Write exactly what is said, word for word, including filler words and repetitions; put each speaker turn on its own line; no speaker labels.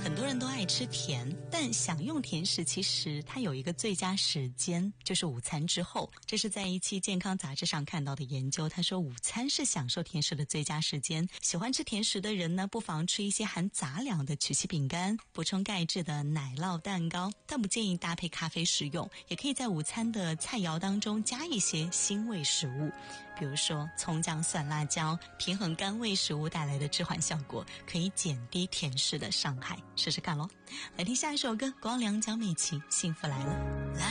很多人都爱吃甜，但享用甜食其实它有一个最佳时间，就是午餐之后。这是在一期健康杂志上看到的研究，他说午餐是享受甜食的最佳时间。喜欢吃甜食的人呢，不妨吃一些含杂粮的曲奇饼干，补充钙质的奶酪蛋糕，但不建议搭配咖啡食用。也可以在午餐的菜肴当中加一些辛味食物，比如说葱姜蒜辣椒，平衡甘味食物带来的致缓效果，可以减低甜食的伤害。试试看咯。来听下一首歌，光良、江美琪，幸福来了。
来